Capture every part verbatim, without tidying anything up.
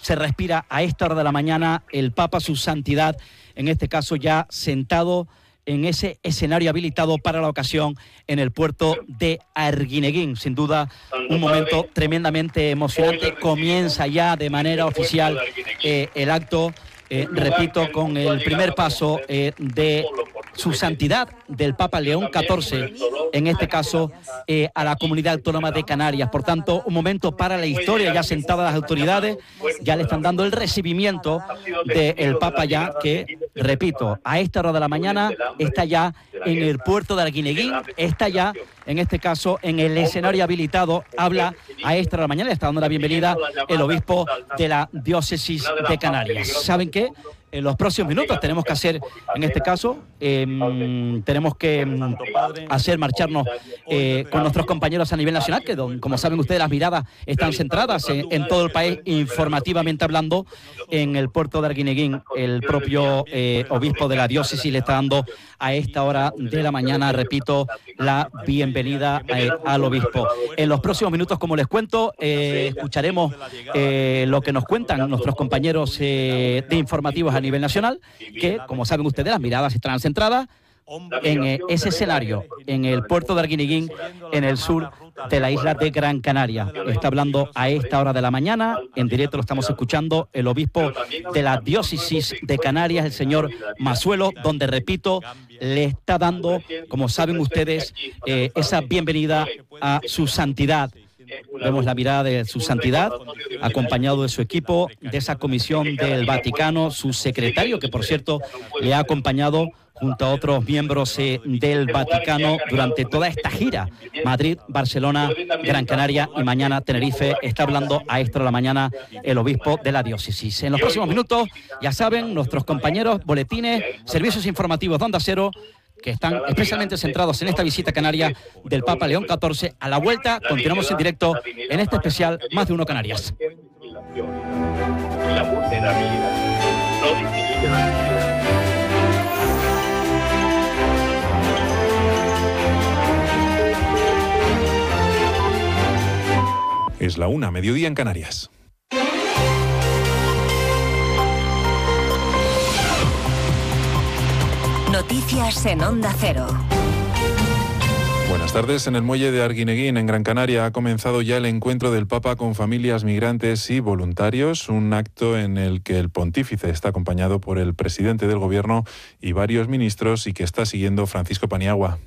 se respira a esta hora de la mañana el Papa, su santidad, en este caso ya sentado en ese escenario habilitado para la ocasión en el puerto de Arguineguín. Sin duda, un momento tremendamente emocionante. Comienza ya de manera oficial eh, el acto, eh, repito, con el primer paso eh, de su santidad del Papa León catorce, en este caso eh, a la Comunidad Autónoma de Canarias. Por tanto, un momento para la historia, ya sentadas las autoridades, ya le están dando el recibimiento del Papa ya, que, repito, a esta hora de la mañana está ya en el puerto de Arguineguín, está ya, en este caso, en el escenario habilitado. Habla a esta hora de la mañana, le está dando la bienvenida el obispo de la diócesis de Canarias. ¿Saben qué? En los próximos minutos tenemos que hacer, en este caso, eh, tenemos que eh, hacer marcharnos eh, con nuestros compañeros a nivel nacional, que don, como saben ustedes, las miradas están centradas en, en todo el país, informativamente hablando, en el puerto de Arguineguín. El propio eh, obispo de la diócesis le está dando a esta hora de la mañana, repito, la bienvenida eh, al obispo. En los próximos minutos, como les cuento, eh, escucharemos eh, lo que nos cuentan nuestros compañeros eh, de informativos a nivel nacional, que, como saben ustedes, las miradas estarán centradas en eh, ese escenario, en el puerto de Arguineguín, en el sur de la isla de Gran Canaria. Está hablando a esta hora de la mañana, en directo lo estamos escuchando, el obispo de la diócesis de Canarias, el señor Masuelo, donde, repito, le está dando, como saben ustedes, eh, esa bienvenida a su santidad. Vemos la mirada de su santidad, acompañado de su equipo, de esa comisión del Vaticano, su secretario, que por cierto le ha acompañado junto a otros miembros eh, del Vaticano durante toda esta gira. Madrid, Barcelona, Gran Canaria y mañana Tenerife. Está hablando a esta hora de la mañana el obispo de la diócesis. En los próximos minutos, ya saben, nuestros compañeros, boletines, servicios informativos de Onda Cero, que están especialmente centrados en esta visita canaria del Papa León catorce. A la vuelta, continuamos en directo en este especial Más de Uno Canarias. Es la una, mediodía en Canarias. Noticias en Onda Cero. Buenas tardes. En el muelle de Arguineguín, en Gran Canaria, ha comenzado ya el encuentro del Papa con familias migrantes y voluntarios, un acto en el que el pontífice está acompañado por el presidente del Gobierno y varios ministros y que está siguiendo Francisco Paniagua.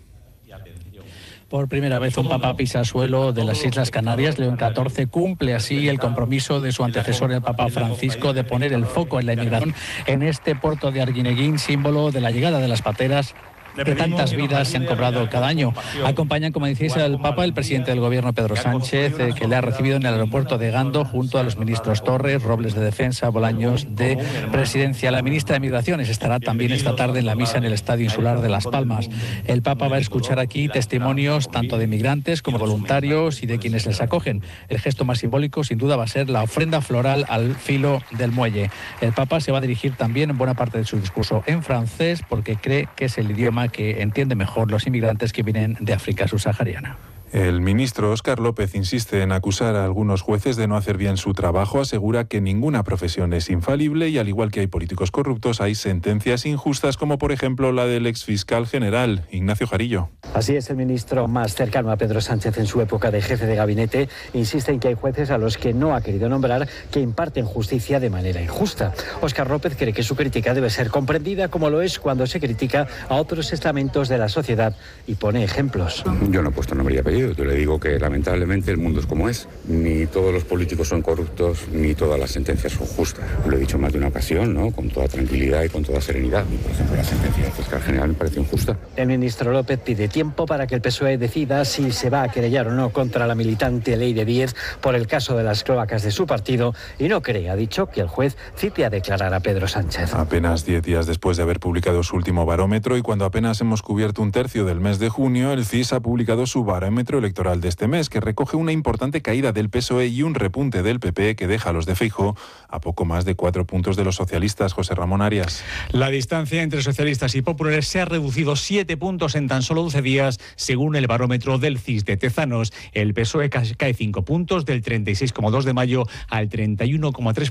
Por primera vez un Papa pisa suelo de las Islas Canarias. León catorce cumple así el compromiso de su antecesor, el Papa Francisco, de poner el foco en la inmigración en este puerto de Arguineguín, símbolo de la llegada de las pateras que tantas vidas se han cobrado cada año. Acompañan, como decís, al Papa el presidente del Gobierno, Pedro Sánchez, eh, que le ha recibido en el aeropuerto de Gando, junto a los ministros Torres, Robles de Defensa, Bolaños de Presidencia. La ministra de Migraciones estará también esta tarde en la misa en el Estadio Insular de Las Palmas. El Papa va a escuchar aquí testimonios tanto de migrantes como voluntarios y de quienes les acogen. El gesto más simbólico, sin duda, va a ser la ofrenda floral al filo del muelle. El Papa se va a dirigir también en buena parte de su discurso en francés, porque cree que es el idioma que entiende mejor los inmigrantes que vienen de África subsahariana. El ministro Óscar López insiste en acusar a algunos jueces de no hacer bien su trabajo, asegura que ninguna profesión es infalible y al igual que hay políticos corruptos, hay sentencias injustas como por ejemplo la del exfiscal general, Ignacio Jarillo. Así es, el ministro más cercano a Pedro Sánchez en su época de jefe de gabinete insiste en que hay jueces a los que no ha querido nombrar que imparten justicia de manera injusta. Óscar López cree que su crítica debe ser comprendida como lo es cuando se critica a otros estamentos de la sociedad y pone ejemplos. Yo no he puesto nombre y apellido. Yo le digo que lamentablemente el mundo es como es. Ni todos los políticos son corruptos, ni todas las sentencias son justas. Lo he dicho más de una ocasión, ¿no? Con toda tranquilidad y con toda serenidad. Y, por ejemplo, la sentencia del fiscal general me parece injusta. El ministro López pide tiempo para que el P S O E decida si se va a querellar o no contra la militante Leire Díez por el caso de las cloacas de su partido y no cree, ha dicho, que el juez cite a declarar a Pedro Sánchez. Apenas diez días después de haber publicado su último barómetro y cuando apenas hemos cubierto un tercio del mes de junio, el C I S ha publicado su barómetro electoral de este mes, que recoge una importante caída del P S O E y un repunte del P P que deja a los de Feijóo a poco más de cuatro puntos de los socialistas. José Ramón Arias. La distancia entre socialistas y populares se ha reducido siete puntos en tan solo doce días, según el barómetro del C I S de Tezanos. El P S O E cae cinco puntos, del treinta y seis coma dos de mayo al treinta y uno coma tres